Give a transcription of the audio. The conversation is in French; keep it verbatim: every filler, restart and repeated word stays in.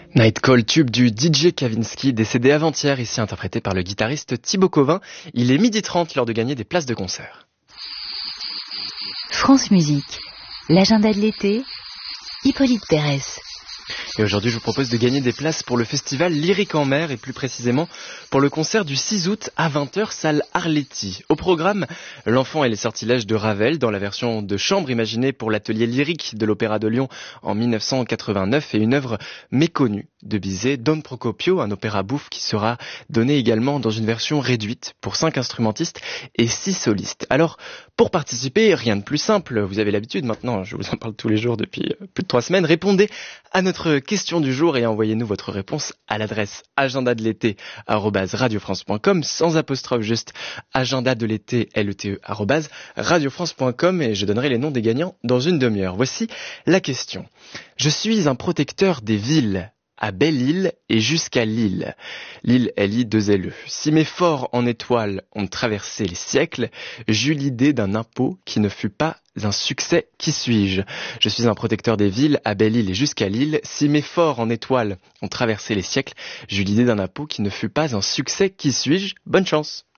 Night Call, tube du D J Kavinsky, décédé avant-hier, ici interprété par le guitariste Thibaut Covin. Il est midi trente, l'heure de gagner des places de concert. France Musique, l'agenda de l'été, Hippolyte Pérez. Et aujourd'hui, je vous propose de gagner des places pour le festival Lyrique en mer et plus précisément pour le concert du six août à vingt heures, salle Arletty. Au programme, L'Enfant et les sortilèges de Ravel dans la version de chambre imaginée pour l'atelier lyrique de l'Opéra de Lyon en dix-neuf cent quatre-vingt-neuf et une œuvre méconnue de Bizet, Don Procopio, un opéra bouffe qui sera donné également dans une version réduite pour cinq instrumentistes et six solistes. Alors, pour participer, rien de plus simple, vous avez l'habitude maintenant, je vous en parle tous les jours depuis plus de trois semaines, répondez à notre question du jour et envoyez-nous votre réponse à l'adresse agenda de l'été arobase radiofrance point com sans apostrophe, juste agenda de l'été L E T E arobase radiofrance point com et je donnerai les noms des gagnants dans une demi-heure. Voici la question. Je suis un protecteur des villes à Belle-Île et jusqu'à Lille. Lille, L I deux L E. Si mes forts en étoiles ont traversé les siècles, j'eus l'idée d'un impôt qui ne fut pas un succès. Qui suis-je? Je suis un protecteur des villes à Belle-Île et jusqu'à Lille. Si mes forts en étoiles ont traversé les siècles, j'eus l'idée d'un impôt qui ne fut pas un succès. Qui suis-je? Bonne chance!